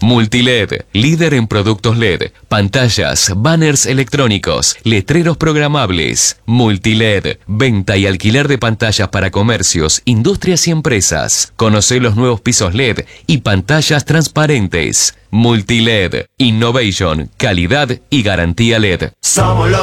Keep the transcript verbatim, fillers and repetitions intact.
Multiled, líder en productos L E D, pantallas, banners electrónicos, letreros programables. Multiled, venta y alquiler de pantallas para comercios, industrias y empresas. Conoce los nuevos pisos L E D y pantallas transparentes. Multiled, innovation, calidad y garantía L E D. Somos los